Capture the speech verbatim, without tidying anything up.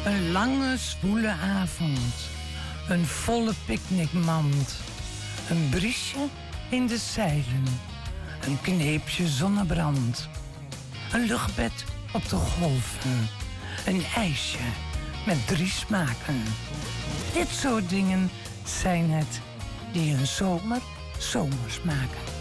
Een lange, zwoele avond. Een volle picknickmand. Een briesje in de zeilen. Een kneepje zonnebrand. Een luchtbed op de golven. Een ijsje met drie smaken. Dit soort dingen zijn het die een zomer zomers maken.